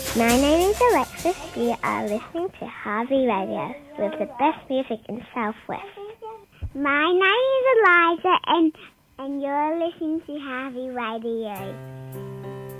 My name is Alexis. You are listening to Harvey Radio with the best music in Southwest. My name is Eliza and you're listening to Harvey Radio.